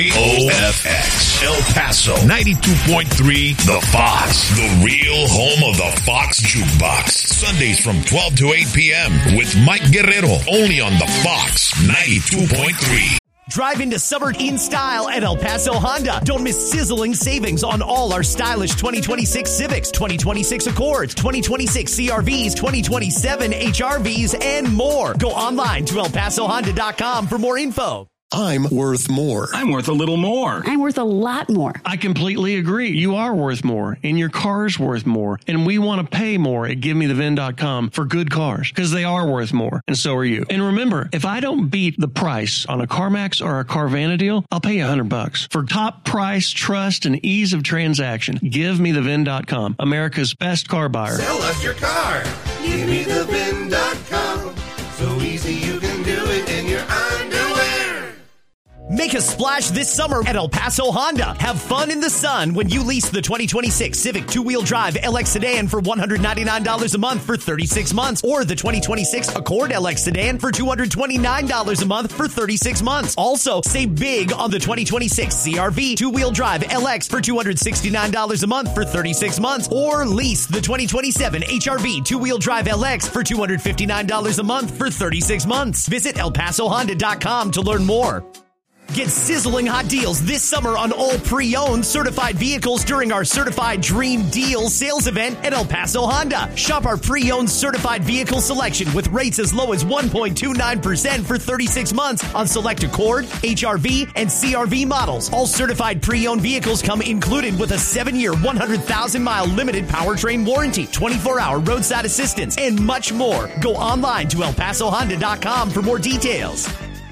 KOFX El Paso 92.3 The Fox, the real home of the Fox Jukebox. Sundays from 12 to 8 p.m. with Mike Guerrero, only on the Fox 92.3. Drive into summer in style at El Paso Honda. Don't miss sizzling savings on all our stylish 2026 Civics, 2026 Accords, 2026 CRVs, 2027 HRVs, and more. Go online to elpasohonda.com for more info. I'm worth more. I'm worth a little more. I'm worth a lot more. I completely agree. You are worth more, and your car's worth more. And we want to pay more at GiveMeTheVin.com for good cars, because they are worth more, and so are you. And remember, if I don't beat the price on a CarMax or a Carvana deal, I'll pay you $100. For top price, trust, and ease of transaction, GiveMeTheVin.com, America's best car buyer. Sell us your car. GiveMeTheVin.com. So easy you can do it in your underwear. Make a splash this summer at El Paso Honda. Have fun in the sun when you lease the 2026 Civic two-wheel drive LX sedan for $199 a month for 36 months, or the 2026 Accord LX sedan for $229 a month for 36 months. Also, save big on the 2026 CRV two-wheel drive LX for $269 a month for 36 months, or lease the 2027 HRV two-wheel drive LX for $259 a month for 36 months. Visit elpasohonda.com to learn more. Get sizzling hot deals this summer on all pre-owned certified vehicles during our Certified Dream Deal sales event at El Paso Honda. Shop our pre-owned certified vehicle selection with rates as low as 1.29% for 36 months on select Accord, HRV, and CRV models. All certified pre-owned vehicles come included with a 7-year, 100,000-mile limited powertrain warranty, 24-hour roadside assistance, and much more. Go online to elpasohonda.com for more details.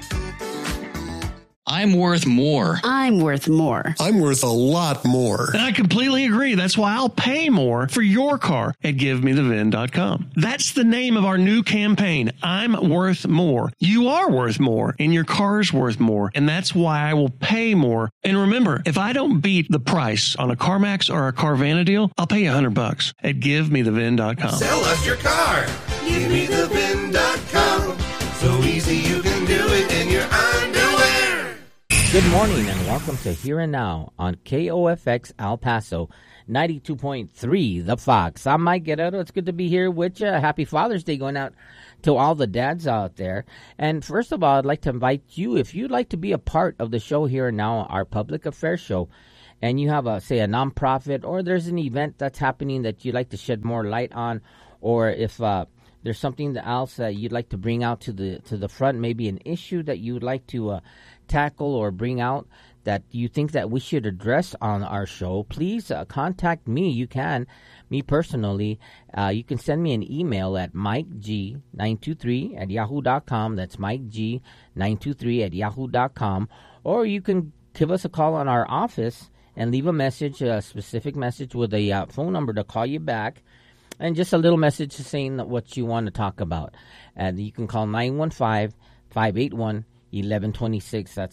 I'm worth more. I'm worth more. I'm worth a lot more. And I completely agree. That's why I'll pay more for your car at GiveMeTheVin.com. That's the name of our new campaign. I'm worth more. You are worth more, and your car's worth more. And that's why I will pay more. And remember, if I don't beat the price on a CarMax or a Carvana deal, I'll pay you $100 at GiveMeTheVin.com. Sell us your car. GiveMeTheVin.com. So easy you can do it in your underwear. Good morning and welcome to Here and Now on KOFX El Paso 92.3 The Fox. I'm Mike Guerrero. It's good to be here with you. Happy Father's Day going out to all the dads out there. And first of all, I'd like to invite you, if you'd like to be a part of the show Here and Now, our public affairs show, and you have a nonprofit, or there's an event that's happening that you'd like to shed more light on, or if there's something else that you'd like to bring out to the front, maybe an issue that you'd like to tackle or bring out that you think that we should address on our show, please contact me. You can, me personally. You can send me an email at mikeg923@yahoo.com. That's mikeg923@yahoo.com. Or you can give us a call on our office and leave a message, a specific message with a phone number to call you back. And just a little message saying what you want to talk about. And you can call 915-581-1126. That's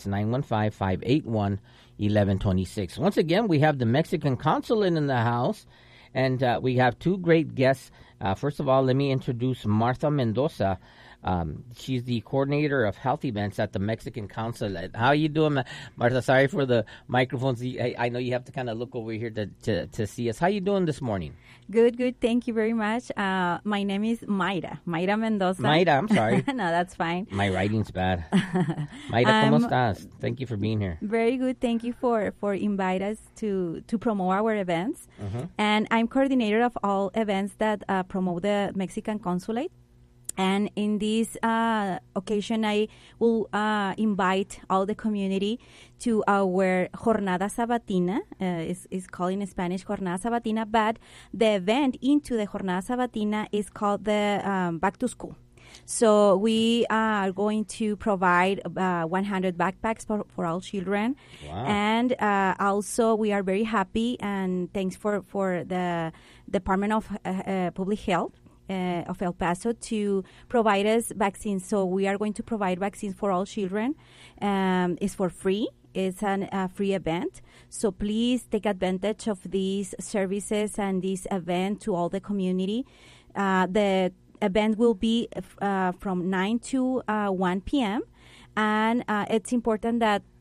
915-581-1126. Once again, we have the Mexican consulate in the house. And we have two great guests. First of all, let me introduce Martha Mendoza. She's the coordinator of health events at the Mexican consulate. How are you doing, Martha? Sorry for the microphones. I know you have to kind of look over here to see us. How are you doing this morning? Good. Thank you very much. My name is Mayra Mendoza. Mayra, I'm sorry. No, that's fine. My writing's bad. Mayra, ¿cómo estás? Thank you for being here. Very good. Thank you for inviting us to promote our events. And I'm coordinator of all events that promote the Mexican consulate. And in this occasion, I will invite all the community to our Jornada Sabatina. It's called in Spanish Jornada Sabatina, but the event into the Jornada Sabatina is called the Back to School. So we are going to provide 100 backpacks for all children. Wow. And also we are very happy, and thanks for the Department of Public Health of El Paso to provide us vaccines. So we are going to provide vaccines for all children. It's for free. It's a free event. So please take advantage of these services and this event to all the community. The event will be from 9 to 1 p.m. And it's important that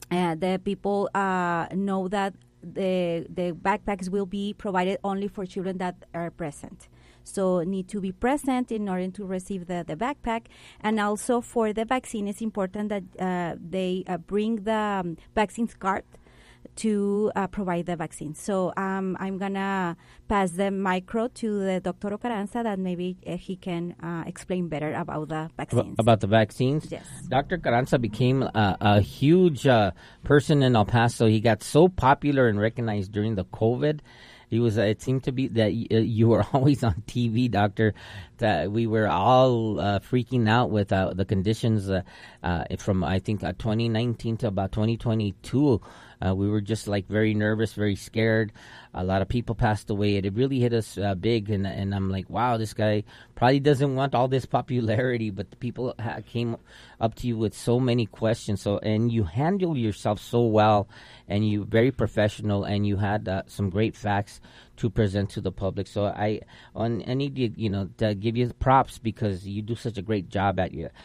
the people know that the backpacks will be provided only for children that are present. So need to be present in order to receive the backpack. And also for the vaccine, it's important that they bring the vaccine card to provide the vaccine. So I'm going to pass the micro to the Dr. Carranza that maybe he can explain better about the vaccines. About the vaccines? Yes. Dr. Carranza became a huge person in El Paso. He got so popular and recognized during the COVID. He was. It seemed to be that you were always on TV, Doctor. That we were all freaking out with the conditions from I think 2019 to about 2022. We were just like very nervous, very scared. A lot of people passed away. It really hit us big, and I'm like, wow, this guy probably doesn't want all this popularity. But the people came up to you with so many questions. So and you handle yourself so well, and you very professional, and you had some great facts to present to the public. So I need to give you props because you do such a great job at your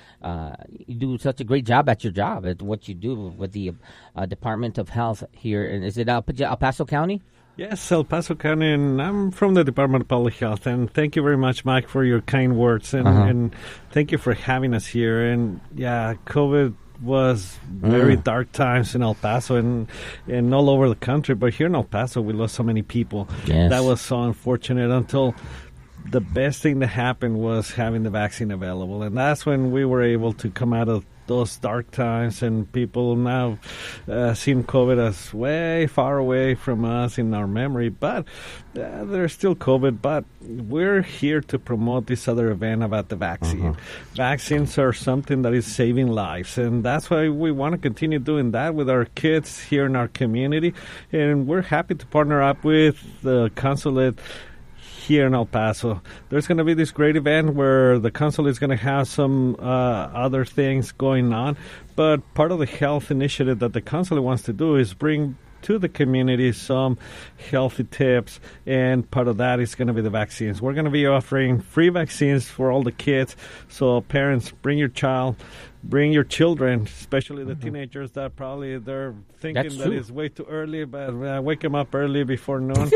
job at what you do with the Department of Health here. And is it El Paso County? Yes, El Paso County, and I'm from the Department of Public Health. And thank you very much, Mike, for your kind words, and thank you for having us here. And yeah, COVID was very dark times in El Paso and all over the country. But here in El Paso, we lost so many people. Yes. That was so unfortunate until the best thing that happened was having the vaccine available. And that's when we were able to come out of those dark times, and people now seem COVID as way far away from us in our memory. But there's still COVID, but we're here to promote this other event about the vaccine. Vaccines are something that is saving lives, and that's why we want to continue doing that with our kids here in our community. And we're happy to partner up with the consulate here in El Paso. There's going to be this great event where the consulate is going to have some other things going on, but part of the health initiative that the consulate wants to do is bring to the community some healthy tips, and part of that is going to be the vaccines. We're going to be offering free vaccines for all the kids, so parents, bring your child, bring your children, especially the teenagers that probably they're thinking that it's way too early, but wake them up early before noon.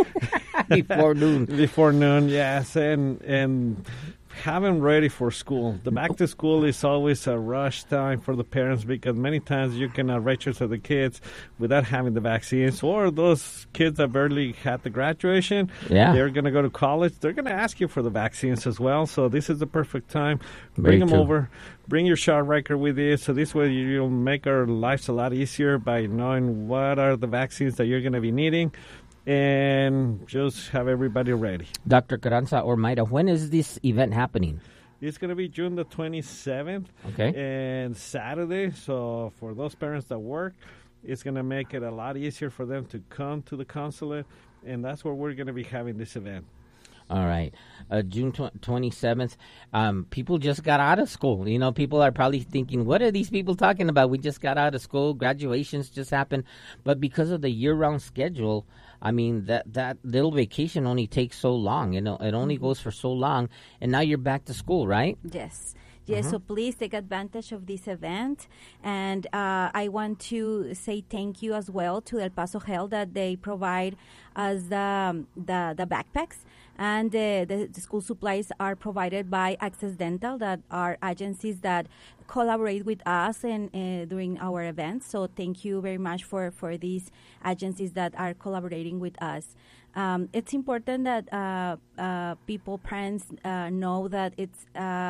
Before noon, yes, and have them ready for school. The back to school is always a rush time for the parents because many times you cannot register the kids without having the vaccines, or those kids that barely had the graduation, they're going to go to college. They're going to ask you for the vaccines as well, so this is the perfect time. Bring them over. Bring your shot record with you, so this way you'll make our lives a lot easier by knowing what are the vaccines that you're going to be needing, and just have everybody ready. Dr. Carranza or Mayra, when is this event happening? It's going to be June the 27th and Saturday. So for those parents that work, it's going to make it a lot easier for them to come to the consulate, and that's where we're going to be having this event. All right. June 27th. People just got out of school. You know, people are probably thinking, what are these people talking about? We just got out of school. Graduations just happened. But because of the year-round schedule, I mean, that little vacation only takes so long. You know, it only goes for so long. And now you're back to school, right? Yes. Yes, so please take advantage of this event. And I want to say thank you as well to El Paso Health that they provide us the backpacks. And the school supplies are provided by Access Dental, that are agencies that collaborate with us and during our events. So thank you very much for these agencies that are collaborating with us. It's important that people, parents, know that it's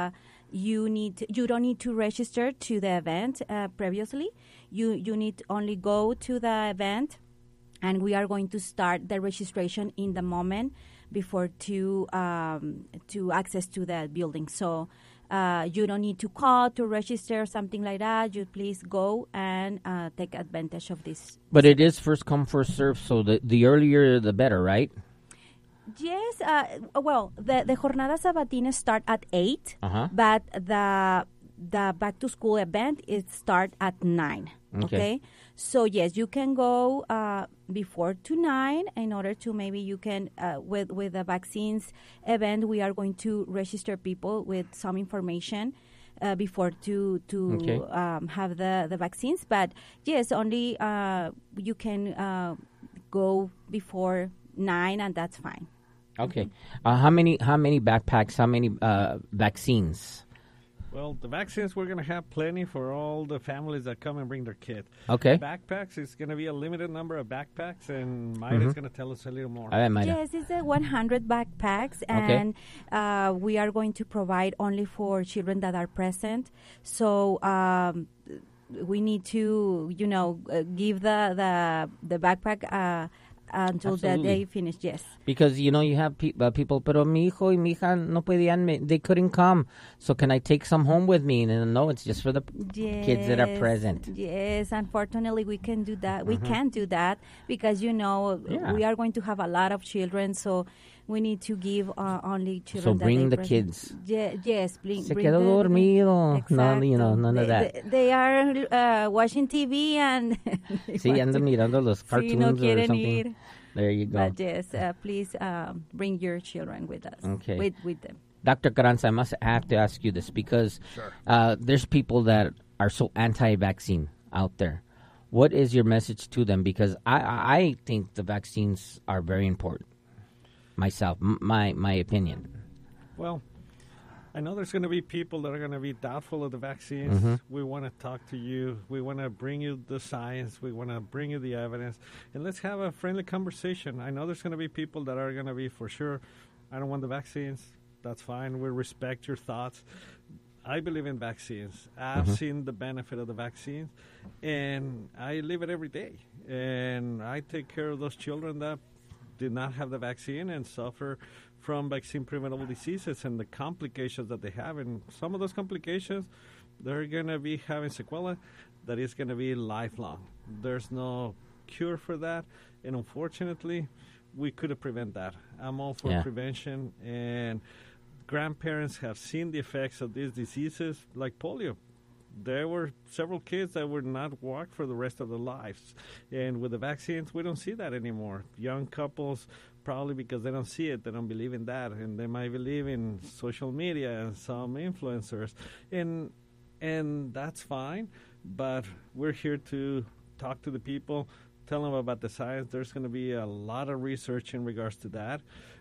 you don't need to register to the event previously. You need to only go to the event, and we are going to start the registration in the moment before to access to the building. So you don't need to call to register or something like that. You please go and take advantage of this. But it is first come, first serve, so the earlier the better, right? Yes. Well, the Jornada Sabatina start at 8, but the back to school event it start at 9. Okay. So yes, you can go before to 9 in order to maybe you can with the vaccines event. We are going to register people with some information, before to have the vaccines. But yes, only you can go before 9, and that's fine. Okay. How many backpacks? How many vaccines? Well, the vaccines, we're going to have plenty for all the families that come and bring their kids. Okay. Backpacks, it's going to be a limited number of backpacks, and Mayra's going to tell us a little more. Yes, it's 100 backpacks, and we are going to provide only for children that are present. So we need to, give the backpack until the day finish, yes. Because, you have people, pero mi hijo y mi hija no podían, they couldn't come. So can I take some home with me? And no, it's just for the kids that are present. Yes, unfortunately, we can do that. We can't do that because, we are going to have a lot of children, so we need to give only children. So bring the present. kids. Yes, bring. Se quedó dormido. Exactly. No, none of that. They are watching TV and. Sí, andan mirando los cartoons or something. Ir. There you go. But yes, please bring your children with us. Okay. With them. Dr. Carranza, I have to ask you this because there's people that are so anti-vaccine out there. What is your message to them? Because I think the vaccines are very important. Myself, my opinion. Well, I know there's going to be people that are going to be doubtful of the vaccines. We want to talk to you. We want to bring you the science. We want to bring you the evidence. And let's have a friendly conversation. I know there's going to be people that are going to be, for sure, I don't want the vaccines. That's fine. We respect your thoughts. I believe in vaccines. I've seen the benefit of the vaccines, and I live it every day. And I take care of those children that did not have the vaccine and suffer from vaccine-preventable diseases and the complications that they have. And some of those complications, they're going to be having sequelae that is going to be lifelong. There's no cure for that. And unfortunately, we could have prevented that. I'm all for prevention. And grandparents have seen the effects of these diseases like polio. There were several kids that were not walked for the rest of their lives. And with the vaccines, we don't see that anymore. Young couples, probably because they don't see it, they don't believe in that. And they might believe in social media and some influencers. And that's fine. But we're here to talk to the people, tell them about the science. There's going to be a lot of research in regards to that.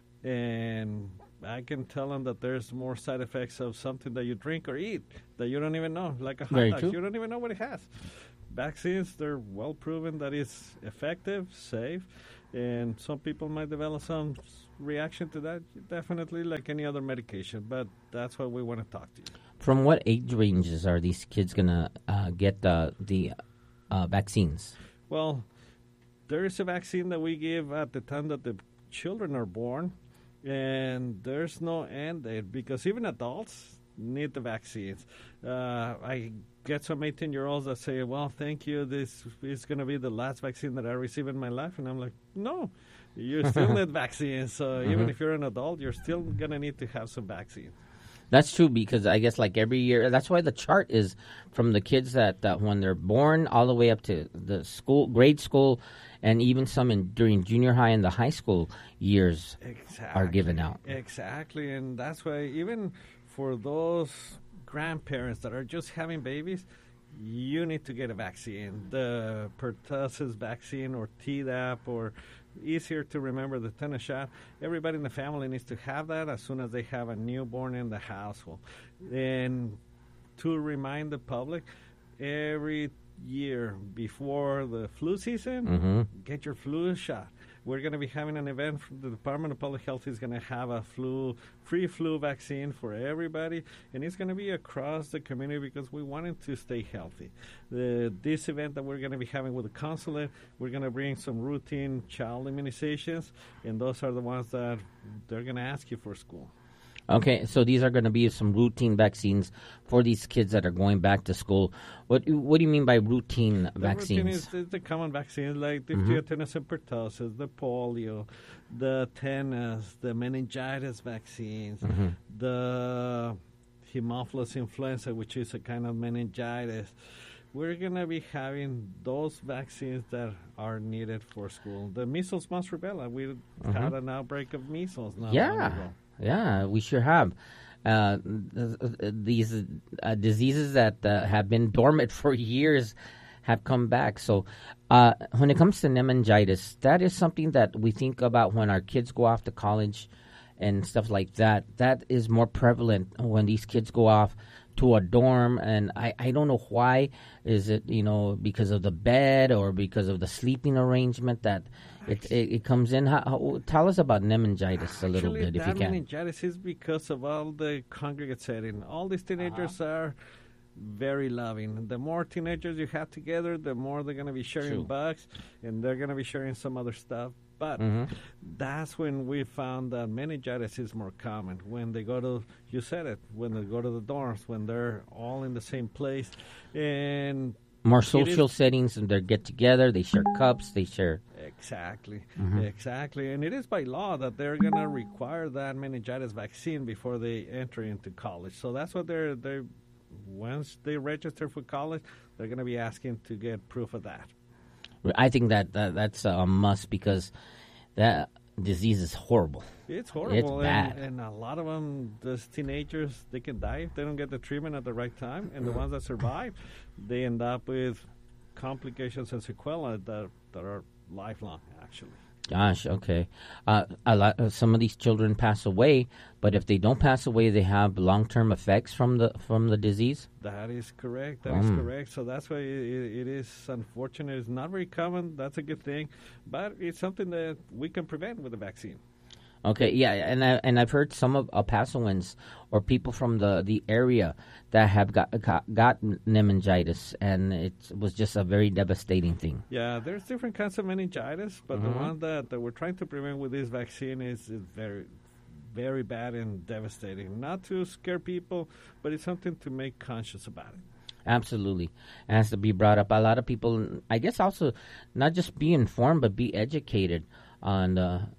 And I can tell them that there's more side effects of something that you drink or eat that you don't even know, like a hot dog. You don't even know what it has. Vaccines, they're well proven that it's effective, safe, and some people might develop some reaction to that, definitely like any other medication, but that's why we want to talk to you. From what age ranges are these kids going to get the vaccines? Well, there is a vaccine that we give at the time that the children are born, and there's no end date because even adults need the vaccines. I get some 18-year-olds that say, well, thank you, this is going to be the last vaccine that I receive in my life. And I'm like, no, you still need vaccines. So even if you're an adult, you're still going to need to have some vaccines. That's true because I guess like every year, that's why the chart is from the kids that when they're born all the way up to the school, grade school, and even some during junior high and the high school years are given out. Exactly, and that's why even for those grandparents that are just having babies, you need to get a vaccine. The pertussis vaccine or Tdap or easier to remember, the tetanus shot. Everybody in the family needs to have that as soon as they have a newborn in the household. And to remind the public, every year before the flu season, get your flu shot. We're going to be having an event. The Department of Public Health is going to have a free flu vaccine for everybody, and it's going to be across the community because we want it to stay healthy. This event that we're going to be having with the consulate, we're going to bring some routine child immunizations, and those are the ones that they're going to ask you for school. Okay, so these are going to be some routine vaccines for these kids that are going back to school. What do you mean by routine vaccines? Routine is the common vaccines like diphtheria, tetanus, and pertussis, the polio, the tetanus, the meningitis vaccines, the Haemophilus influenza, which is a kind of meningitis. We're going to be having those vaccines that are needed for school. The measles, mumps, rubella. We had an outbreak of measles not long ago. Yeah, we sure have. these diseases that have been dormant for years have come back. So when it comes to meningitis, that is something that we think about when our kids go off to college and stuff like that. That is more prevalent when these kids go off to a dorm, and I don't know why. Is it, because of the bed or because of the sleeping arrangement that it comes in? Tell us about meningitis a little bit, if you can. Meningitis is because of all the congregate setting. All these teenagers are very loving. The more teenagers you have together, the more they're going to be sharing bugs, and they're going to be sharing some other stuff. But that's when we found that meningitis is more common. When they go to, you said it, when they go to the dorms, when they're all in the same place. And more social settings, and they get together, they share cups, they share. Exactly. And it is by law that they're going to require that meningitis vaccine before they enter into college. So that's what they're once they register for college, they're going to be asking to get proof of that. I think that's a must, because that disease is horrible. It's horrible. It's bad. And a lot of them, those teenagers, they can die if they don't get the treatment at the right time. And the ones that survive, they end up with complications and sequelae that are lifelong, actually. Gosh, okay. Some of these children pass away, but if they don't pass away, they have long-term effects from the disease? That is correct. That is correct. So that's why it is unfortunate. It's not very common. That's a good thing. But it's something that we can prevent with the vaccine. Okay, yeah, and I've heard some of El Pasoans or people from the area that have got meningitis, and it was just a very devastating thing. Yeah, there's different kinds of meningitis, but the one that we're trying to prevent with this vaccine is very, very bad and devastating. Not to scare people, but it's something to make conscious about it. Absolutely. It has to be brought up. A lot of people, I guess, also not just be informed, but be educated on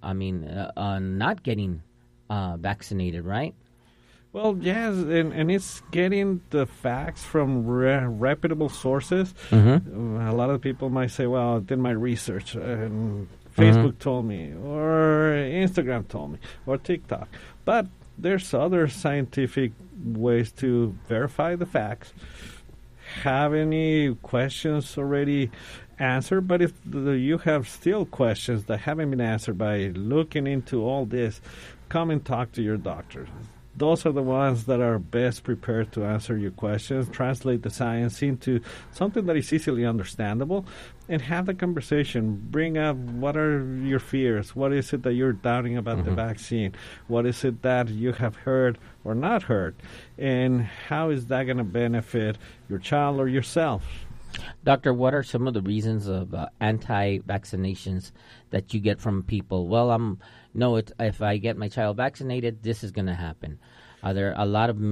not getting vaccinated, right? Well, yes, and it's getting the facts from reputable sources. A lot of people might say, well, I did my research, and Facebook told me, or Instagram told me, or TikTok. But there's other scientific ways to verify the facts. Have any questions already answered? But if you have still questions that haven't been answered by looking into all this, come and talk to your doctor. Those are the ones that are best prepared to answer your questions, translate the science into something that is easily understandable, and have the conversation. Bring up what are your fears, what is it that you're doubting about the vaccine, what is it that you have heard or not heard, and how is that going to benefit your child or yourself. Doctor, what are some of the reasons of anti-vaccinations that you get from people? Well, if I get my child vaccinated, this is going to happen. Are there a lot of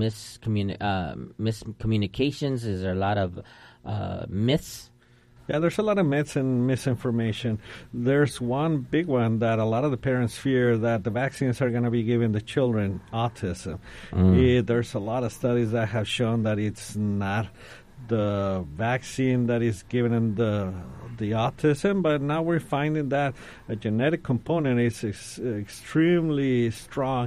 miscommunications? Is there a lot of myths? Yeah, there's a lot of myths and misinformation. There's one big one that a lot of the parents fear, that the vaccines are going to be giving the children autism. There's a lot of studies that have shown that it's not the vaccine that is giving them the autism, but now we're finding that a genetic component is extremely strong.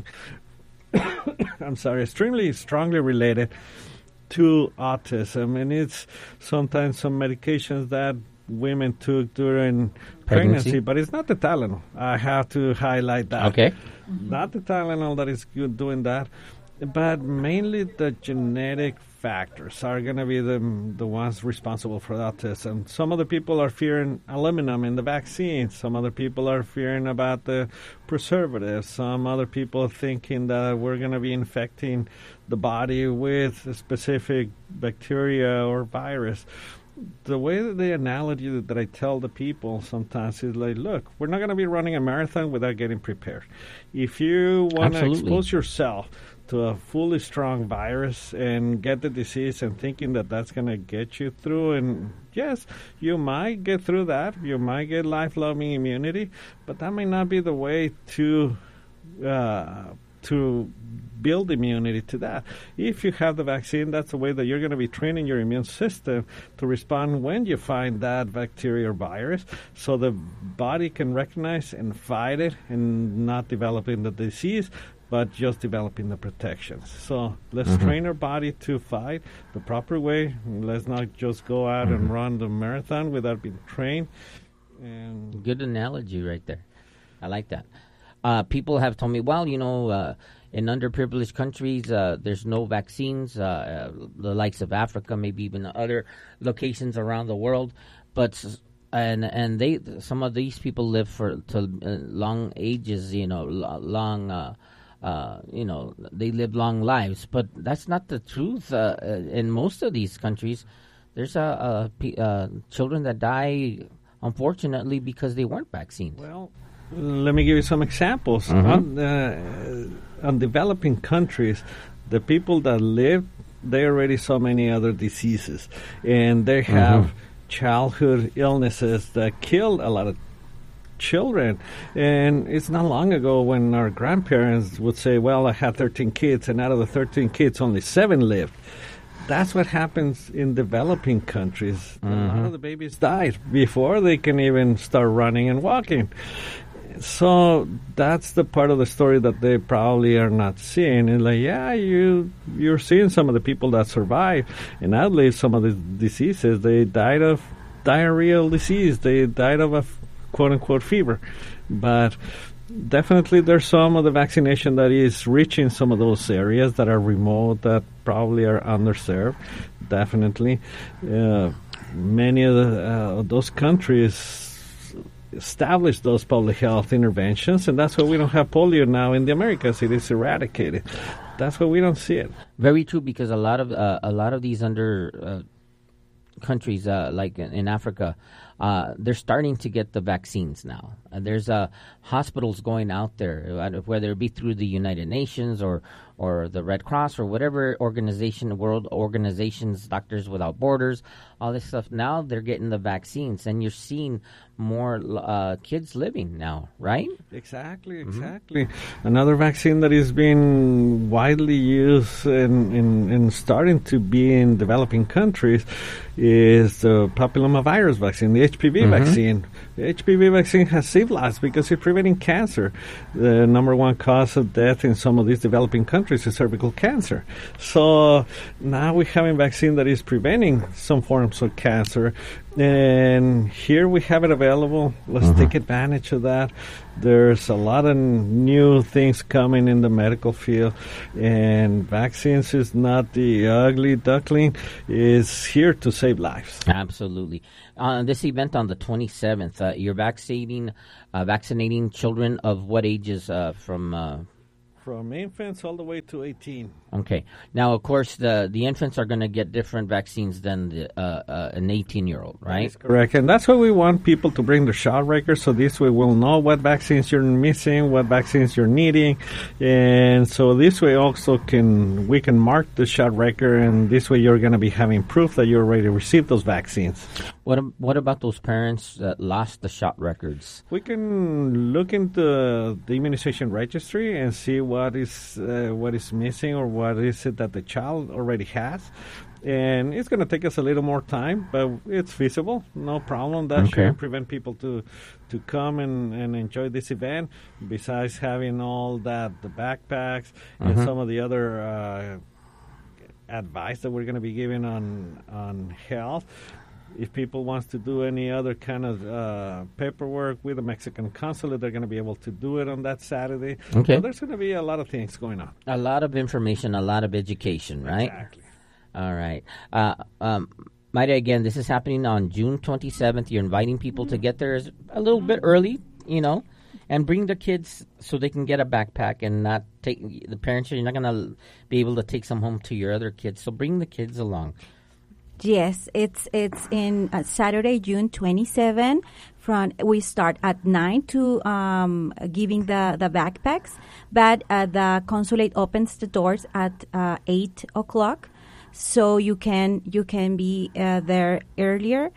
Extremely strongly related to autism, and it's sometimes some medications that women took during pregnancy, but it's not the Tylenol. I have to highlight that. Okay. Not the Tylenol that is doing that, but mainly the genetic factors are going to be the ones responsible for autism. Some other people are fearing aluminum in the vaccine. Some other people are fearing about the preservatives. Some other people are thinking that we're going to be infecting the body with a specific bacteria or virus. The way that the analogy that I tell the people sometimes is like, look, we're not going to be running a marathon without getting prepared. If you want to expose yourself to a fully strong virus and get the disease and thinking that that's going to get you through, and yes, you might get through that. You might get lifelong immunity, but that may not be the way to build immunity to that. If you have the vaccine, that's the way that you're going to be training your immune system to respond when you find that bacteria or virus, so the body can recognize and fight it and not developing the disease but just developing the protections. So let's train our body to fight the proper way. Let's not just go out and run the marathon without being trained. And good analogy right there. I like that. People have told me, well, in underprivileged countries, there's no vaccines, the likes of Africa, maybe even other locations around the world, but and they, some of these people live to long ages, they live long lives, but that's not the truth. In most of these countries, there's children that die, unfortunately, because they weren't vaccinated. Well, let me give you some examples. On developing countries, the people that live, they already saw many other diseases, and they have childhood illnesses that killed a lot of children. And it's not long ago when our grandparents would say, well, I had 13 kids, and out of the 13 kids, only 7 lived. That's what happens in developing countries. A lot of the babies died before they can even start running and walking. So that's the part of the story that they probably are not seeing. And like, yeah, you're seeing some of the people that survived and outlived some of the diseases. They died of diarrheal disease. They died of a quote-unquote fever. But definitely there's some of the vaccination that is reaching some of those areas that are remote, that probably are underserved. Definitely. Many of those countries establish those public health interventions, and that's why we don't have polio now in the Americas. It is eradicated. That's why we don't see it. Very true, because a lot of these under countries, like in Africa, they're starting to get the vaccines now. There's hospitals going out there, whether it be through the United Nations or the Red Cross or whatever organization, world organizations, Doctors Without Borders, all this stuff. Now they're getting the vaccines, and you're seeing more kids living now, right? Exactly. Another vaccine that is being widely used and starting to be in developing countries is the papillomavirus vaccine, the HPV vaccine. The HPV vaccine has saved lives because it's preventing cancer. The number one cause of death in some of these developing countries is cervical cancer. So now we have a vaccine that is preventing some forms of cancer. And here we have it available. Let's take advantage of that. There's a lot of new things coming in the medical field, and vaccines is not the ugly duckling. It's here to save lives. Absolutely. This event on the 27th, you're vaccinating children of what ages From infants all the way to 18. Okay. Now, of course, the infants are going to get different vaccines than an 18-year-old, right? That's correct. And that's why we want people to bring the shot record, so this way we'll know what vaccines you're missing, what vaccines you're needing. And so this way also we can mark the shot record, and this way you're going to be having proof that you already received those vaccines. What about those parents that lost the shot records? We can look into the immunization registry and see what is missing, or what is it that the child already has. And it's going to take us a little more time, but it's feasible. No problem. That should prevent people to come and enjoy this event, besides having all that, the backpacks and some of the other advice that we're going to be giving on health. If people wants to do any other kind of paperwork with the Mexican consulate, they're going to be able to do it on that Saturday. Okay. So there's going to be a lot of things going on. A lot of information, a lot of education, right? Exactly. All right. Maida, again, this is happening on June 27th. You're inviting people to get there a little bit early, and bring their kids so they can get a backpack and not take the parents. You're not going to be able to take some home to your other kids, so bring the kids along. Yes, it's in Saturday, June 27. We start at 9 to giving the backpacks, but the consulate opens the doors at 8 o'clock, so you can be there earlier.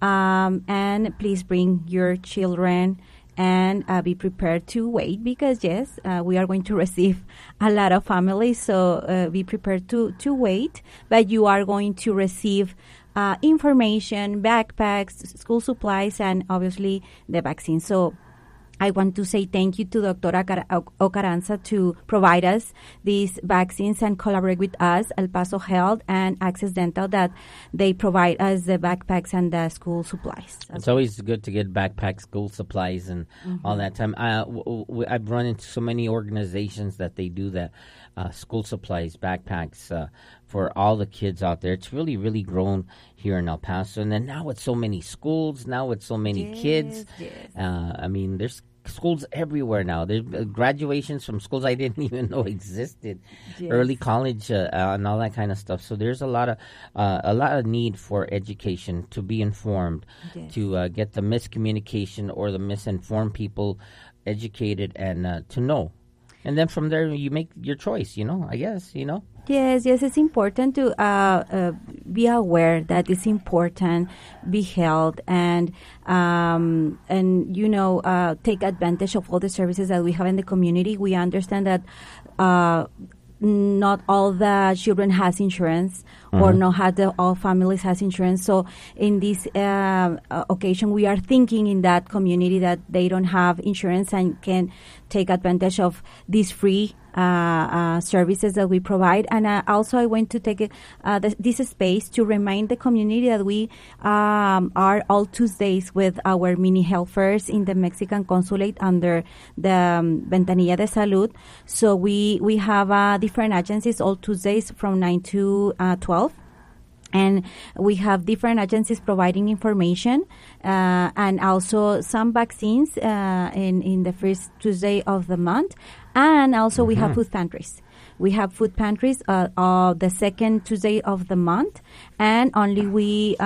And please bring your children. And be prepared to wait, because, yes, we are going to receive a lot of families, so be prepared to wait. But you are going to receive information, backpacks, school supplies, and obviously the vaccine. So I want to say thank you to Dr. Ocaranza to provide us these vaccines and collaborate with us, El Paso Health and Access Dental, that they provide us the backpacks and the school supplies. It's always good to get backpacks, school supplies, and all that time. I've run into so many organizations that they do that, school supplies, backpacks, for all the kids out there. It's really, really grown here in El Paso. And then now with so many schools, now with so many kids, I mean, there's schools everywhere now. There's graduations from schools I didn't even know existed, early college and all that kind of stuff. So there's a lot of need for education, to be informed, to get the miscommunication or the misinformed people educated and to know. And then from there, you make your choice, I guess, Yes, it's important to be aware that it's important, be held, and take advantage of all the services that we have in the community. We understand that not all the children has insurance, or not all families has insurance. So in this occasion, we are thinking in that community that they don't have insurance and can take advantage of these free services that we provide. And also I want to take this space to remind the community that we are all Tuesdays with our mini health fairs in the Mexican consulate under the Ventanilla de Salud. So we have different agencies all Tuesdays from 9 to 12. And we have different agencies providing information and also some vaccines in the first Tuesday of the month. And also we have food pantries. We have food pantries the second Tuesday of the month. And only we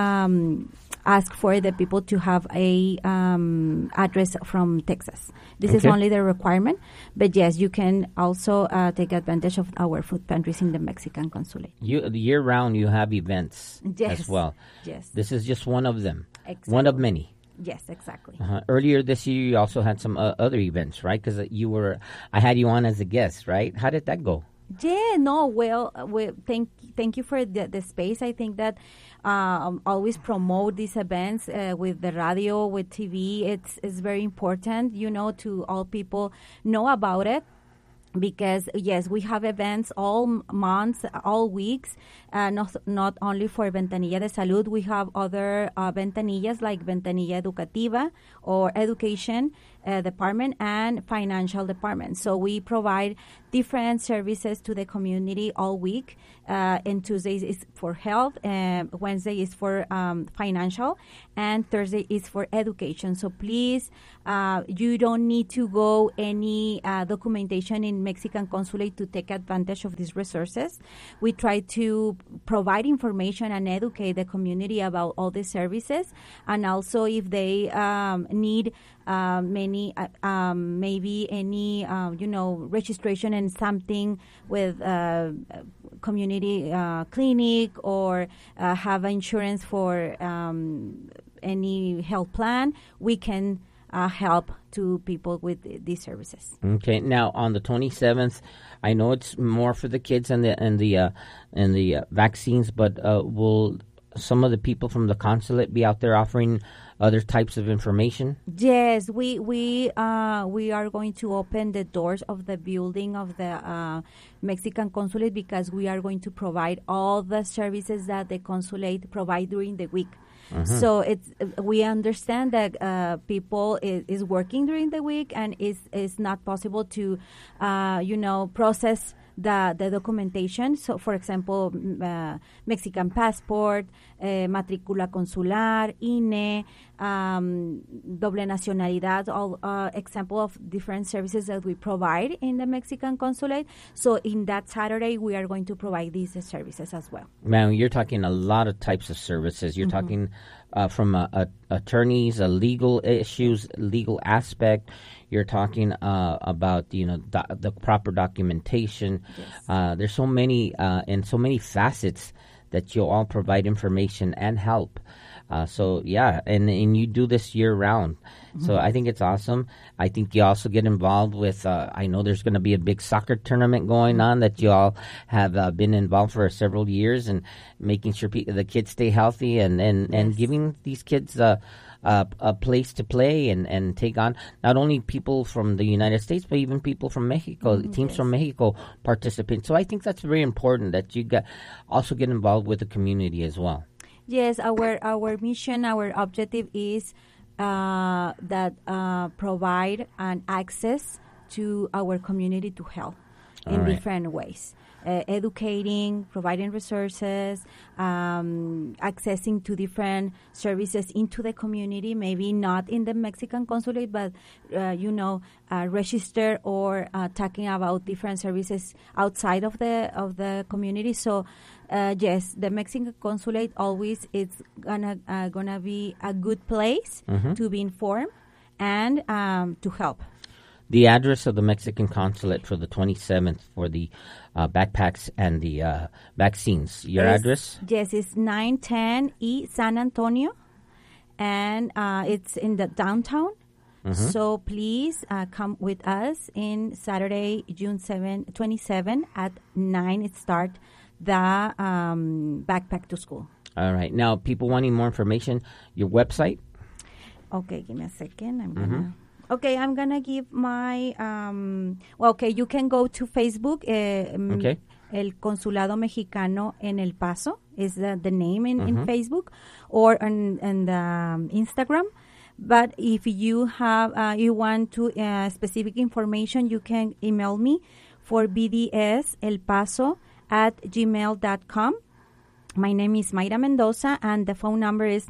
ask for the people to have a address from Texas. This is only the requirement. But yes, you can also take advantage of our food pantries in the Mexican consulate. Year-round, you have events as well. Yes. This is just one of them. Exactly. One of many. Yes, exactly. Earlier this year, you also had some other events, right? Because I had you on as a guest, right? How did that go? Yeah, no, well, thank you for the space. I think that always promote these events with the radio, with TV. It's very important, to all people know about it. Because, yes, we have events all months, all weeks, not only for Ventanilla de Salud. We have other ventanillas like Ventanilla Educativa or Education Department and Financial Department. So we provide different services to the community all week. And Tuesdays is for health, Wednesday is for financial, and Thursday is for education. So please, you don't need to go any documentation in Mexican consulate to take advantage of these resources. We try to provide information and educate the community about all the services, and also if they need maybe any registration and something with community clinic or have insurance for any health plan, we can help to people with these services. Okay. Now on the 27th, I know it's more for the kids and the vaccines, but will some of the people from the consulate be out there offering other types of information? Yes, we are going to open the doors of the building of the Mexican consulate, because we are going to provide all the services that the consulate provide during the week. So we understand that people is working during the week, and it's not possible to process the documentation. So, for example, Mexican passport, matrícula consular, INE, doble nacionalidad, all example of different services that we provide in the Mexican consulate. So in that Saturday, we are going to provide these services as well. Man, you're talking a lot of types of services. You're talking from attorneys, legal issues, legal aspect. You're talking about the proper documentation. Yes. There's so many and so many facets that you all provide information and help. So and you do this year round. So I think it's awesome. I think you also get involved with, I know there's going to be a big soccer tournament going on that you all have been involved for several years, and making sure the kids stay healthy and giving these kids a place to play and take on not only people from the United States, but even people from Mexico. Teams from Mexico participate. So I think that's very important that you also get involved with the community as well. Yes, our mission, our objective is that provide an access to our community to help in different ways. Educating, providing resources, accessing to different services into the community, maybe not in the Mexican consulate, but, register or talking about different services outside of the community. So, yes, the Mexican consulate always is gonna be a good place to be informed and to help. The address of the Mexican consulate for the 27th for the backpacks and the vaccines. Your address? Yes, it's 910 E San Antonio, and it's in the downtown. So please come with us in Saturday, June 27 at 9. It starts the backpack to school. All right. Now, people wanting more information, your website? Okay, give me a second. I'm going to give my... you can go to Facebook. El Consulado Mexicano en El Paso is the name in Facebook, or on Instagram. But if you have you want to specific information, you can email me for bdselpaso@gmail.com. My name is Mayra Mendoza, and the phone number is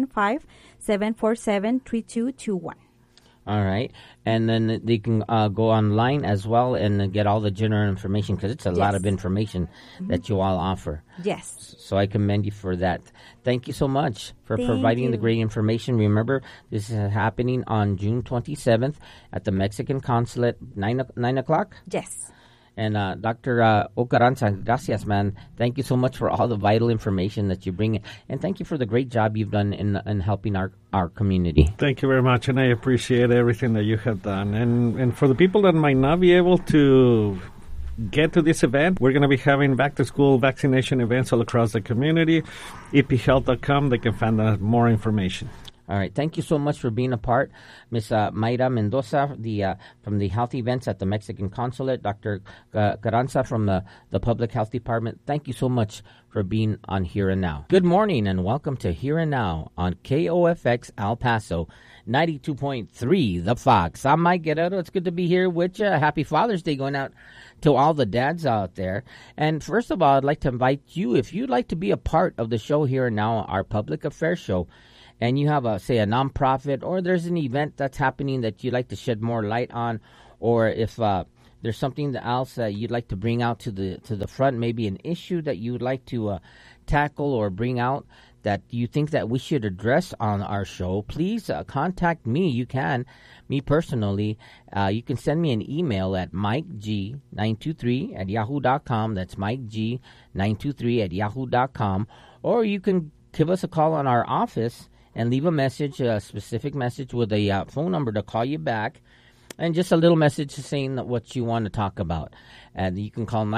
915-747-3221. All right. And then they can go online as well and get all the general information, because it's a lot of information that you all offer. Yes. So I commend you for that. Thank you so much for providing the great information. Remember, this is happening on June 27th at the Mexican Consulate, 9 o'clock? Yes. And Dr. Ocaranza, gracias, man. Thank you so much for all the vital information that you bring. And thank you for the great job you've done in helping our community. Thank you very much, and I appreciate everything that you have done. And for the people that might not be able to get to this event, we're going to be having back-to-school vaccination events all across the community. ephealth.com, they can find out more information. All right. Thank you so much for being a part. Ms. Mayra Mendoza from the health events at the Mexican Consulate, Dr. Carranza from the Public Health Department. Thank you so much for being on Here and Now. Good morning and welcome to Here and Now on KOFX El Paso, 92.3 The Fox. I'm Mike Guerrero. It's good to be here with you. Happy Father's Day going out to all the dads out there. And first of all, I'd like to invite you, if you'd like to be a part of the show Here and Now, our public affairs show, and you have a nonprofit, or there's an event that's happening that you'd like to shed more light on, or if there's something else that you'd like to bring out to the front, maybe an issue that you would like to tackle or bring out that you think that we should address on our show, please contact me. You can, me personally. You can send me an email at mikeg923@yahoo.com. That's mikeg923@yahoo.com. Or you can give us a call on our office and leave a message, a specific message with a phone number to call you back, and just a little message saying what you want to talk about. And you can call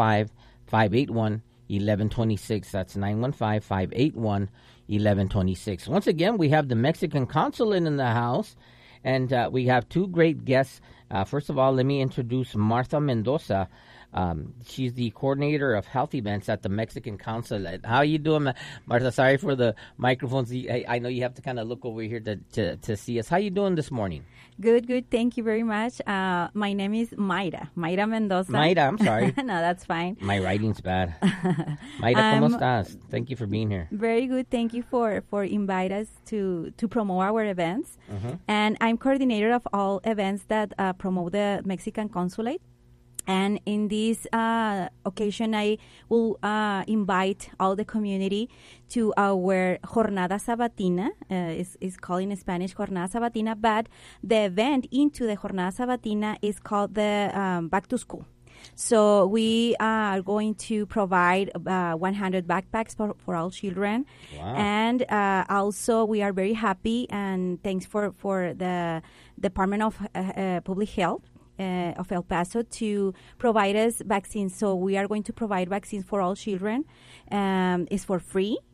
915-581-1126. That's 915-581-1126. Once again, we have the Mexican Consulate in the house, and we have two great guests. First of all, let me introduce Martha Mendoza. She's the coordinator of health events at the Mexican Consulate. How are you doing, Martha? Sorry for the microphones. I know you have to kind of look over here to see us. How are you doing this morning? Good. Thank you very much. My name is Mayra Mendoza. Mayra, I'm sorry. No, that's fine. My writing's bad. Mayra, ¿cómo estás? Thank you for being here. Very good. Thank you for inviting us to promote our events. And I'm coordinator of all events that promote the Mexican Consulate. And in this occasion, I will invite all the community to our Jornada Sabatina. It's called in Spanish Jornada Sabatina, but the event into the Jornada Sabatina is called the Back to School. So we are going to provide 100 backpacks for all children. Wow. And also we are very happy, and thanks for the Department of Public Health of El Paso to provide us vaccines. So we are going to provide vaccines for all children. It's for free,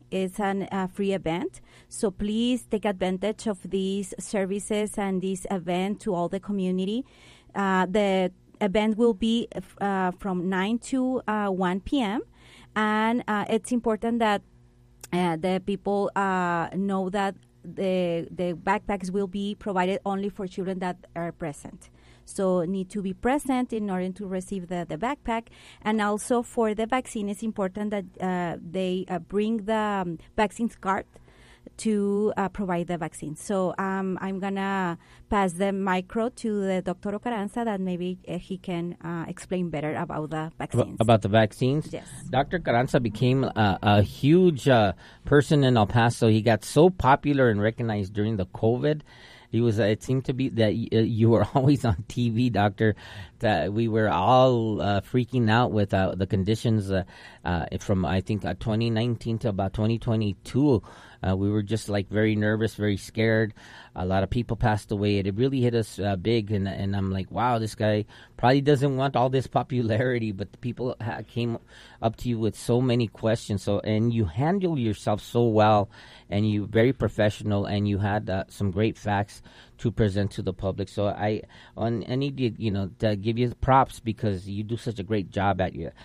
it's a free event. So please take advantage of these services and this event to all the community. The event will be from 9 to 1 p.m. And it's important that the people know that the backpacks will be provided only for children that are present. So need to be present in order to receive the backpack. And also for the vaccine, it's important that they bring the vaccine card to provide the vaccine. So I'm going to pass the micro to the Dr. Ocaranza that maybe he can explain better about the vaccines. About the vaccines? Yes. Dr. Carranza became a huge person in El Paso. He got so popular and recognized during the COVID. He was. It seemed to be that you were always on TV, Doctor. That we were all freaking out with the conditions from I think 2019 to about 2022. We were just like very nervous, very scared. A lot of people passed away. It really hit us big, and I'm like, wow, this guy probably doesn't want all this popularity. But the people came up to you with so many questions. So and you handled yourself so well, and you very professional, and you had some great facts to present to the public. So I need to give you props because you do such a great job at your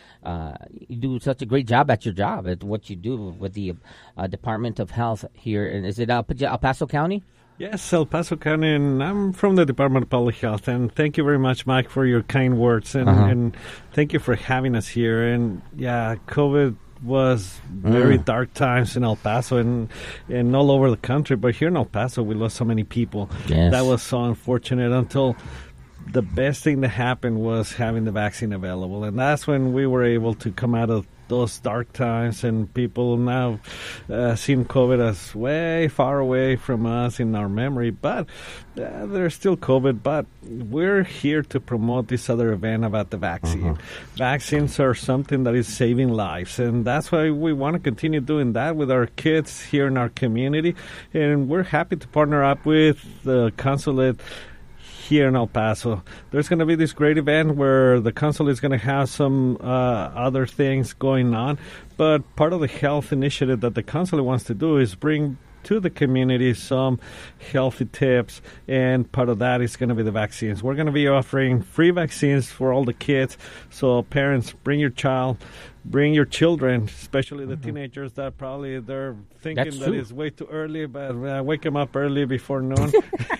job at what you do with the Department of Health here. And is it El Paso County? Yes, El Paso County, and I'm from the Department of Public Health. And thank you very much, Mike, for your kind words, and thank you for having us here. And yeah, COVID was very dark times in El Paso and all over the country. But here in El Paso, we lost so many people. Yes. That was so unfortunate until the best thing that happened was having the vaccine available. And that's when we were able to come out of those dark times, and people now seem COVID as way far away from us in our memory, but there's still COVID. But we're here to promote this other event about the vaccine. Vaccines are something that is saving lives, and that's why we want to continue doing that with our kids here in our community, and we're happy to partner up with the consulate here in El Paso. There's going to be this great event where the consulate is going to have some other things going on, but part of the health initiative that the consulate wants to do is bring to the community some healthy tips, and part of that is going to be the vaccines. We're going to be offering free vaccines for all the kids, so parents, bring your child, bring your children, especially the teenagers that probably they're thinking that it's way too early, but wake them up early before noon.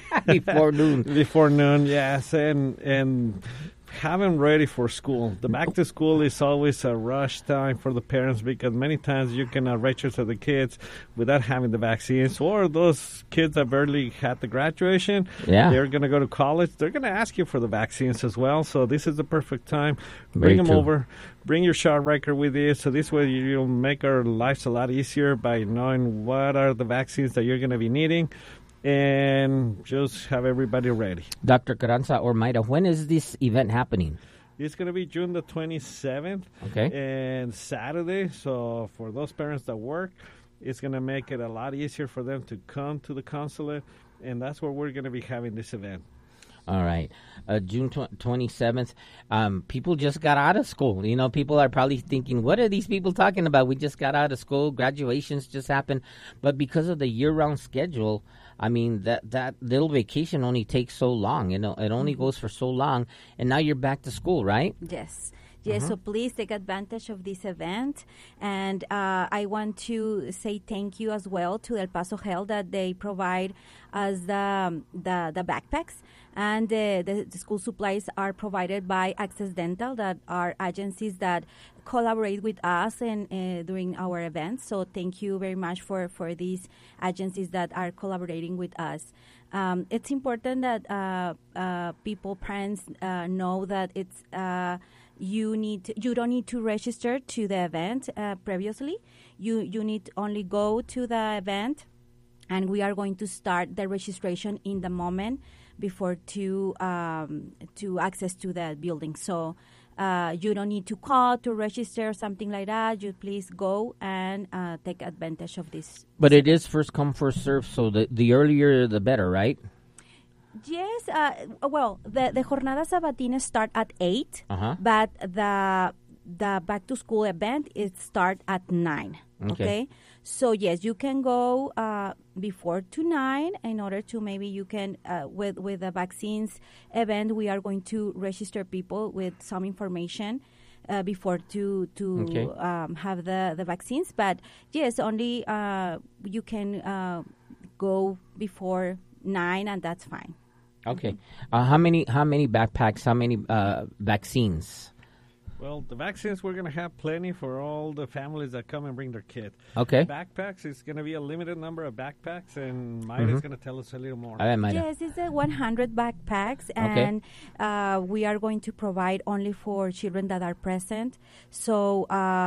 Before noon, yes, and have them ready for school. The back to school is always a rush time for the parents because many times you can register the kids without having the vaccines, or those kids that barely had the graduation, they're going to go to college. They're going to ask you for the vaccines as well, so this is the perfect time. Bring them over. Bring your shot record with you, so this way you'll make our lives a lot easier by knowing what are the vaccines that you're going to be needing, and just have everybody ready. Dr. Carranza or Mayra, when is this event happening? It's going to be June the 27th and Saturday. So for those parents that work, it's going to make it a lot easier for them to come to the consulate, and that's where we're going to be having this event. All right. June 27th. People just got out of school. You know, people are probably thinking, what are these people talking about? We just got out of school. Graduations just happened. But because of the year-round schedule, I mean, that little vacation only takes so long. You know, it only goes for so long. And now you're back to school, right? Yes. Yes, so please take advantage of this event. And I want to say thank you as well to El Paso Health that they provide us the backpacks. And the school supplies are provided by Access Dental, that are agencies that collaborate with us and during our events. So thank you very much for these agencies that are collaborating with us. It's important that people, parents, know that it's you don't need to register to the event previously. You need to only go to the event, and we are going to start the registration in the moment before to access to the building. So you don't need to call to register or something like that. You please go and take advantage of this. But it is first come, first serve, so the earlier the better, right? Yes. Well, the Jornada Sabatina start at 8, but the back to school event it start at 9. Okay. So yes, you can go before to 9 in order to maybe you can with the vaccines event. We are going to register people with some information before to have the vaccines. But yes, only you can go before 9, and that's fine. Okay. How many backpacks? How many vaccines? Well, the vaccines, we're going to have plenty for all the families that come and bring their kids. Okay. Backpacks, is going to be a limited number of backpacks, and Mayra's going to tell us a little more. Yes, it's 100 backpacks, and we are going to provide only for children that are present. So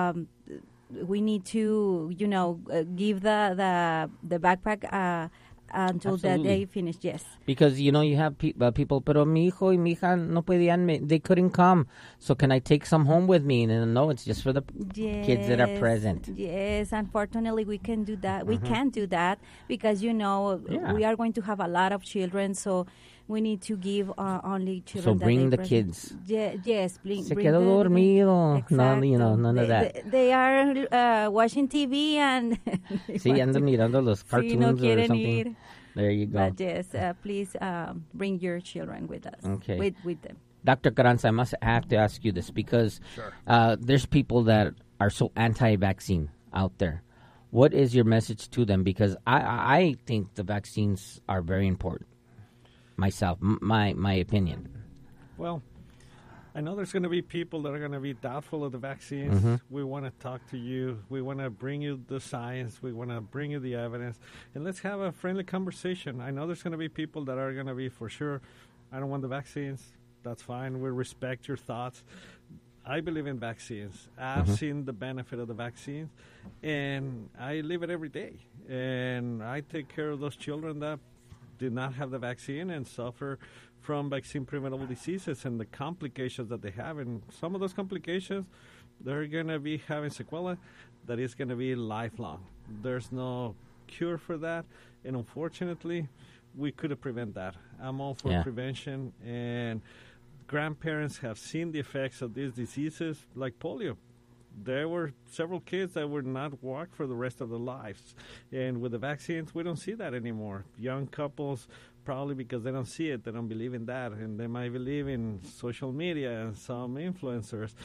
we need to, give the backpack until the day finish, yes. Because, you have people, pero mi hijo y mi hija no podían, they couldn't come. So can I take some home with me? And no, it's just for the kids that are present. Yes, unfortunately, we can do that. We can't do that because, we are going to have a lot of children, so we need to give only children. So bring the present. kids. Yes, bring Se quedó dormido. Exactly. No, none of that. They are watching TV and... Sí, andan mirando los cartoons or something. Ir. There you go. But yes, please bring your children with us. Okay. With them. Dr. Carranza, I have to ask you this because there's people that are so anti-vaccine out there. What is your message to them? Because I think the vaccines are very important. Myself, my opinion. Well, I know there's going to be people that are going to be doubtful of the vaccines. We want to talk to you. We want to bring you the science. We want to bring you the evidence. And let's have a friendly conversation. I know there's going to be people that are going to be, for sure, I don't want the vaccines. That's fine. We respect your thoughts. I believe in vaccines. I've seen the benefit of the vaccines, and I live it every day. And I take care of those children that did not have the vaccine and suffer from vaccine-preventable diseases and the complications that they have. And some of those complications, they're going to be having sequelae that is going to be lifelong. There's no cure for that. And unfortunately, we could have prevented that. I'm all for prevention. And grandparents have seen the effects of these diseases like polio. There were several kids that would not walk for the rest of their lives. And with the vaccines, we don't see that anymore. Young couples, probably because they don't see it, they don't believe in that. And they might believe in social media and some influencers.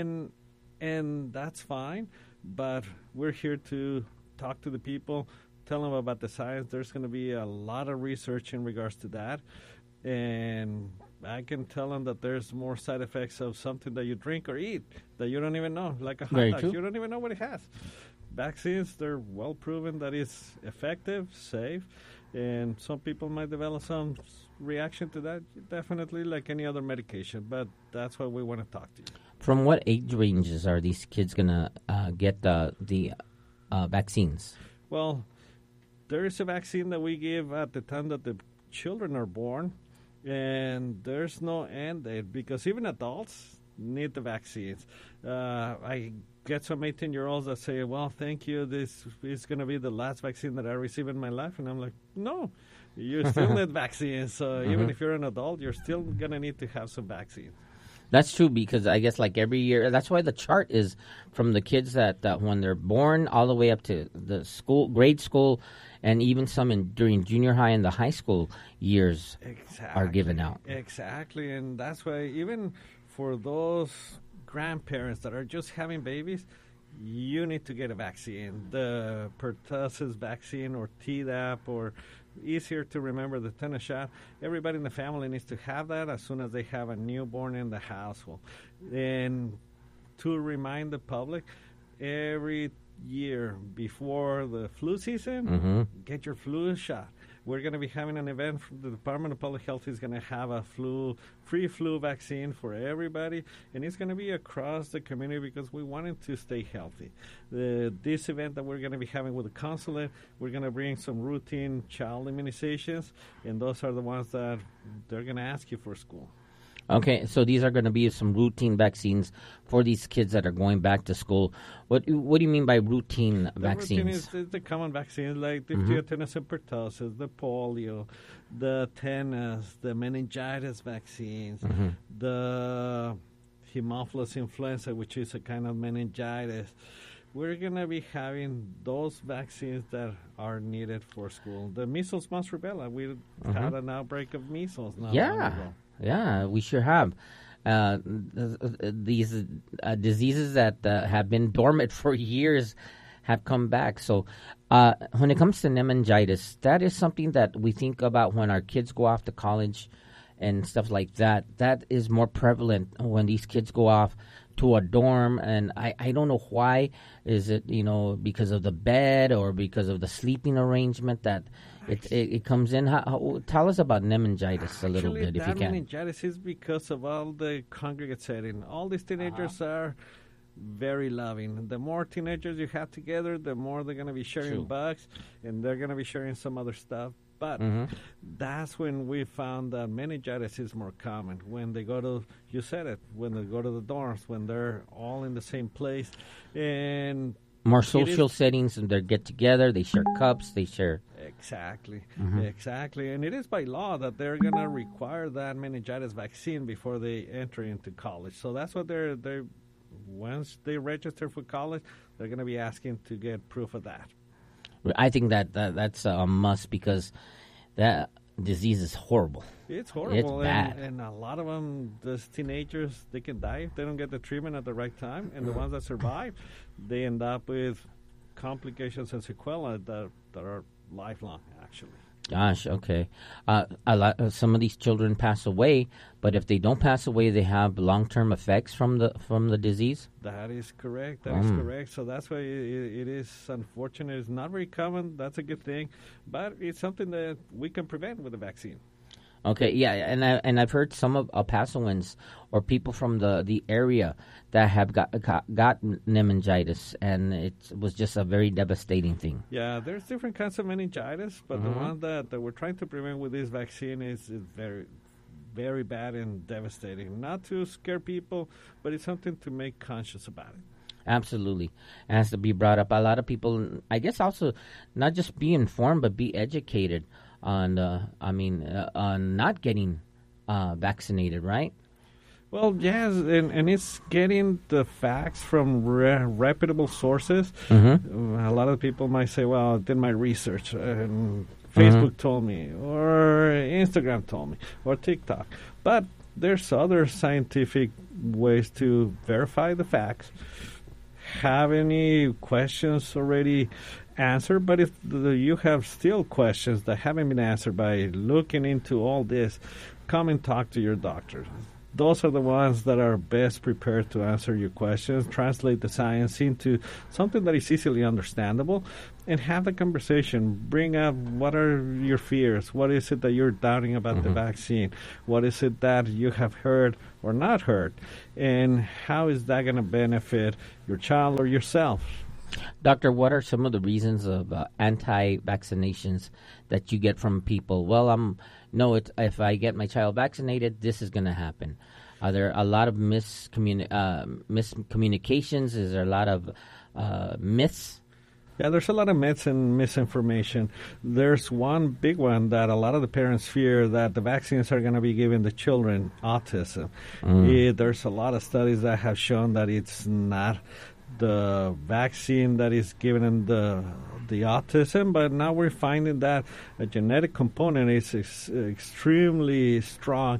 And that's fine. But we're here to talk to the people, tell them about the science. There's going to be a lot of research in regards to that. And I can tell them that there's more side effects of something that you drink or eat that you don't even know, like a hot dog. You don't even know what it has. Vaccines, they're well proven that it's effective, safe, and some people might develop some reaction to that, definitely like any other medication, but that's why we want to talk to you. From what age ranges are these kids going to get the vaccines? Well, there is a vaccine that we give at the time that the children are born, and there's no end date because even adults need the vaccines. I get some 18-year-olds that say, well, thank you, this is going to be the last vaccine that I receive in my life. And I'm like, no, you still need vaccines. So even if you're an adult, you're still going to need to have some vaccines. That's true because I guess like every year, that's why the chart is from the kids that when they're born all the way up to the school, grade school, and even some during junior high and the high school years are given out. Exactly, and that's why even for those grandparents that are just having babies, you need to get a vaccine. The pertussis vaccine or Tdap or easier to remember, the tetanus shot. Everybody in the family needs to have that as soon as they have a newborn in the household. And to remind the public, every year before the flu season, get your flu shot. We're going to be having an event from the Department of Public Health is going to have a free flu vaccine for everybody, and it's going to be across the community because we want them to stay healthy. This event that we're going to be having with the consulate, we're going to bring some routine child immunizations, and those are the ones that they're going to ask you for school. Okay, so these are going to be some routine vaccines for these kids that are going back to school. What do you mean by routine vaccines? Routine is the common vaccines like the tetanus and pertussis, the polio, the tetanus, the meningitis vaccines, the Haemophilus influenza, which is a kind of meningitis. we're going to be having those vaccines that are needed for school. The measles, mumps, rubella, we had an outbreak of measles not long ago. Yeah, we sure have. These diseases that have been dormant for years have come back. So when it comes to meningitis, that is something that we think about when our kids go off to college and stuff like that. That is more prevalent when these kids go off to a dorm, and I don't know why. Is it, because of the bed or because of the sleeping arrangement that it comes in? Tell us about meningitis a little bit, if you can. Meningitis is because of all the congregate setting. All these teenagers are very loving. The more teenagers you have together, the more they're going to be sharing bugs, and they're going to be sharing some other stuff. But that's when we found that meningitis is more common. When they go to, you said it, when they go to the dorms, when they're all in the same place. And more social settings, and they get together, they share cups, they share. Exactly. And it is by law that they're going to require that meningitis vaccine before they enter into college. So that's what they're once they register for college, they're going to be asking to get proof of that. I think that's a must, because that disease is horrible. It's horrible. It's bad. And a lot of them, those teenagers, they can die if they don't get the treatment at the right time. And the ones that survive, they end up with complications and sequelae that are lifelong, actually. Gosh, okay. Some of these children pass away, but if they don't pass away, they have long-term effects from the disease? That is correct. That is correct. So that's why it is unfortunate. It's not very common. That's a good thing. But it's something that we can prevent with the vaccine. Okay, yeah, and I've heard some of El Pasoans or people from the area that have got meningitis, and it was just a very devastating thing. Yeah, there's different kinds of meningitis, but the one that we're trying to prevent with this vaccine is very, very bad and devastating. Not to scare people, but it's something to make conscious about it. Absolutely. It has to be brought up. A lot of people, I guess, also not just be informed, but be educated on not getting vaccinated, right? Well, yes, and it's getting the facts from reputable sources. A lot of people might say, well, I did my research, and Facebook told me, or Instagram told me, or TikTok. But there's other scientific ways to verify the facts. Have any questions already answered? But if you have still questions that haven't been answered by looking into all this, come and talk to your doctor. Those are the ones that are best prepared to answer your questions, translate the science into something that is easily understandable, and have the conversation. Bring up what are your fears, what is it that you're doubting about the vaccine, what is it that you have heard or not heard, and how is that going to benefit your child or yourself. Doctor, what are some of the reasons of anti-vaccinations that you get from people? Well, if I get my child vaccinated, this is going to happen. Are there a lot of miscommunications? Is there a lot of myths? Yeah, there's a lot of myths and misinformation. There's one big one that a lot of the parents fear, that the vaccines are going to be giving the children autism. There's a lot of studies that have shown that it's not the vaccine that is giving them the autism, but now we're finding that a genetic component is extremely strong.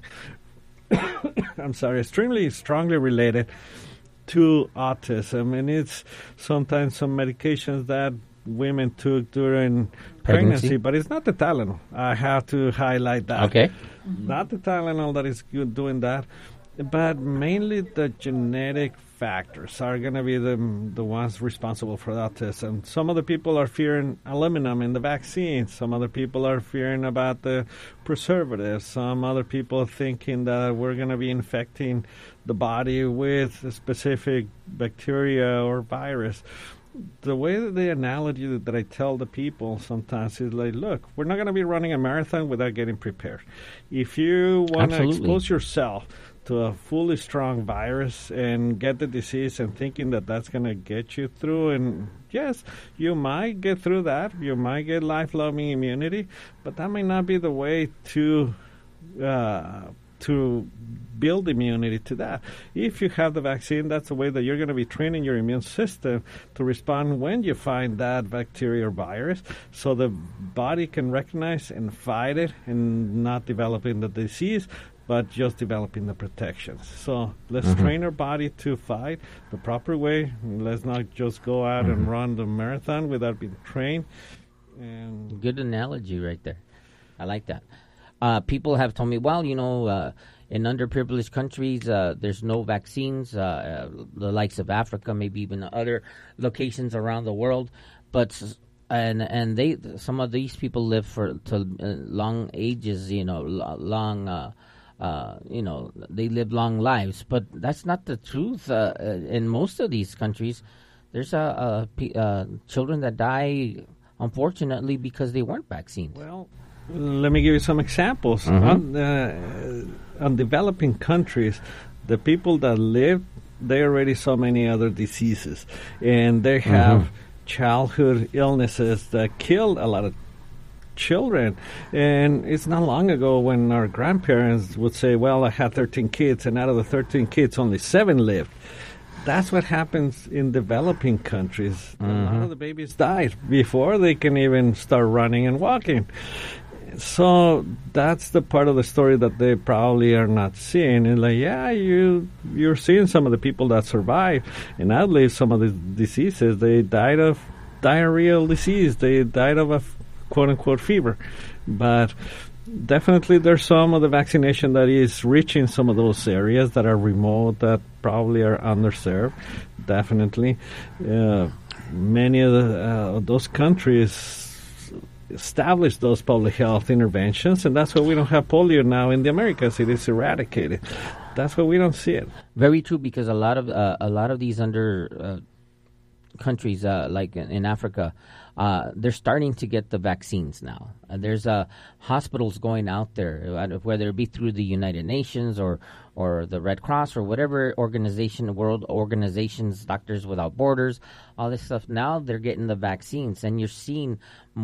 Extremely strongly related to autism, and it's sometimes some medications that women took during pregnancy, but it's not the Tylenol. I have to highlight that. Okay. Not the Tylenol that is doing that, but mainly the genetic factors are going to be the ones responsible for autism. Some other people are fearing aluminum in the vaccine. Some other people are fearing about the preservatives. Some other people are thinking that we're going to be infecting the body with a specific bacteria or virus. The way that the analogy that I tell the people sometimes is like, look, we're not going to be running a marathon without getting prepared. If you want to expose yourself to a fully strong virus and get the disease and thinking that that's going to get you through, and yes, you might get through that. You might get lifelong immunity, but that may not be the way to build immunity to that. If you have the vaccine, that's the way that you're going to be training your immune system to respond when you find that bacteria or virus, so the body can recognize and fight it and not developing the disease, but just developing the protections. So let's train our body to fight the proper way. Let's not just go out and run the marathon without being trained. And good analogy right there. I like that. People have told me, well, in underprivileged countries, there's no vaccines, the likes of Africa, maybe even other locations around the world, but and they, some of these people live to long ages, they live long lives, but that's not the truth. In most of these countries, there's children that die, unfortunately, because they weren't vaccinated. Well, let me give you some examples. On developing countries, the people that live, they already saw many other diseases, and they have childhood illnesses that killed a lot of children. And it's not long ago when our grandparents would say, well, I had 13 kids, and out of the 13 kids, only 7 lived. That's what happens in developing countries. A lot of the babies died before they can even start running and walking. So that's the part of the story that they probably are not seeing. And like, yeah, you're seeing some of the people that survive and outlived some of the diseases. They died of diarrheal disease. They died of a quote-unquote fever. But definitely there's some of the vaccination that is reaching some of those areas that are remote, that probably are underserved. Definitely. Many of those countries establish those public health interventions, and that's why we don't have polio now in the Americas. It is eradicated. That's why we don't see it. Very true, because a lot of these under countries, like in Africa, they're starting to get the vaccines now. There's hospitals going out there, whether it be through the United Nations or the Red Cross or whatever organization, world organizations, Doctors Without Borders, all this stuff. Now they're getting the vaccines, and you're seeing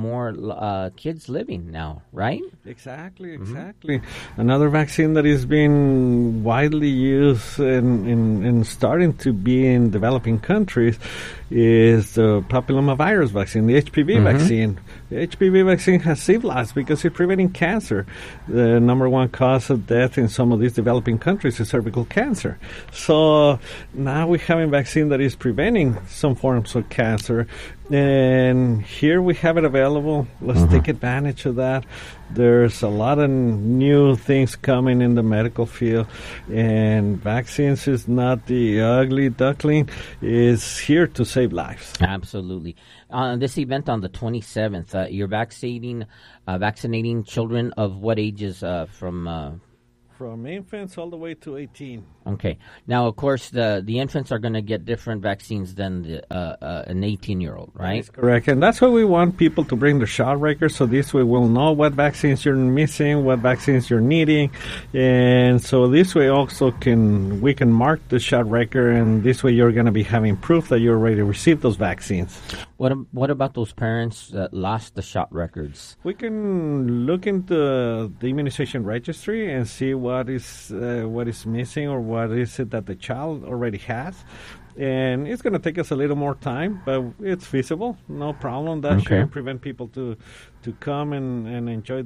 more kids living now, right? Exactly. Another vaccine that is being widely used and starting to be in developing countries is the papillomavirus vaccine, the HPV vaccine. The HPV vaccine has saved lives because it's preventing cancer. The number one cause of death in some of these developing countries is cervical cancer. So now we have a vaccine that is preventing some forms of cancer. And here we have it available. Let's take advantage of that. There's a lot of new things coming in the medical field, and vaccines is not the ugly duckling. It's here to save lives. Absolutely. This event on the 27th, you're vaccinating children of what ages from infants all the way to 18. Okay. Now, of course, the infants are going to get different vaccines than an 18-year-old, right? That's correct. And that's why we want people to bring the shot record, so this way we'll know what vaccines you're missing, what vaccines you're needing. And so this way also we can mark the shot record, and this way you're going to be having proof that you already received those vaccines. What about those parents that lost the shot records? We can look into the immunization registry and see what is missing, or what is it that the child already has. And it's going to take us a little more time, but it's feasible. No problem. That shouldn't prevent people to come and enjoy